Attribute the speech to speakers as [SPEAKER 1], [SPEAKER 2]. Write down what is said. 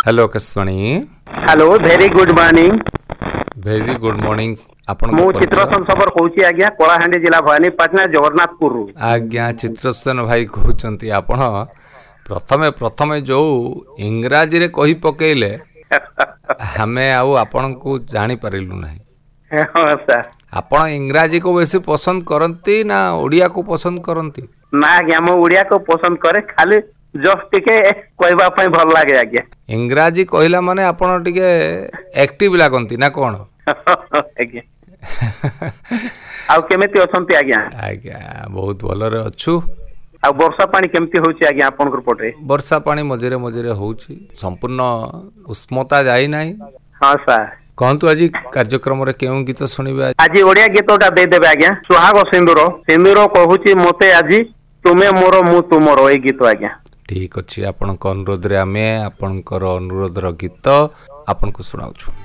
[SPEAKER 1] Hello Akashvani.
[SPEAKER 2] Hello very good morning.
[SPEAKER 1] Very good morning. आपण
[SPEAKER 2] मु चित्रसेन सबर कहूची आज्ञा कलाहांडी जिला भवानीपाटना जगन्नाथपुर रु।
[SPEAKER 1] आज्ञा चित्रसेन भाई कहउचंती आपण प्रथमे जो इंग्राजी रे कहि पकेइले हमें आउ आपण को जानि परिलु नाही।
[SPEAKER 2] हां सर।
[SPEAKER 1] आपण इंग्राजी को बेसी पसंद करंती ना ओडिया को पसंद करंती?
[SPEAKER 2] ना आज्ञा मु ओडिया को पसंद करे, खाली जस्ट टिके कहबा पई भल लागे आज्ञा।
[SPEAKER 1] इंग्राजी कहला माने आपण टिके एक्टिव लागंती ना कोन?
[SPEAKER 2] आज्ञा आउ केमिति अछंती आज्ञा?
[SPEAKER 1] आज्ञा बहुत भलरे अछु।
[SPEAKER 2] आ वर्षा पानी केमती होची आज्ञा आपन को पटे?
[SPEAKER 1] वर्षा पानी मझिरे मझिरे होउची, संपूर्ण उष्मता जाई नाही।
[SPEAKER 2] हां सर।
[SPEAKER 1] कहतु आज कार्यक्रम रे केउ गीत सुनिबे?
[SPEAKER 2] आज ओडिया गीतटा दे देबे आज्ञा। सुहाग सिंदूर सिंदूर कहूची मते आजी तुमे मोर मु तुमरो, ए गीत आज्ञा।
[SPEAKER 1] ठीक अछि, आपन अनुरोध रे आमे आपनकर अनुरोध रो गीत आपन को सुनाउछु।